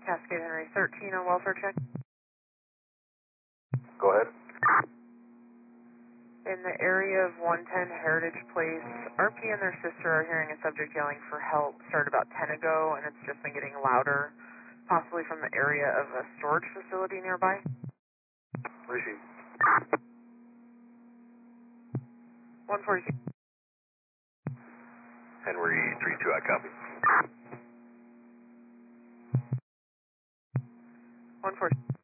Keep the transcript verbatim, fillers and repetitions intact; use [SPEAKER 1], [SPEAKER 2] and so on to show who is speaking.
[SPEAKER 1] Cascade Henry thirteen on welfare check.
[SPEAKER 2] Go ahead.
[SPEAKER 1] In the area of one ten Heritage Place, R P and their sister are hearing a subject yelling for help. Started about ten ago, and it's just been getting louder, possibly from the area of a storage facility nearby.
[SPEAKER 2] Receive.
[SPEAKER 1] one forty-six.
[SPEAKER 2] Henry three two, I copy.
[SPEAKER 1] one forty-six.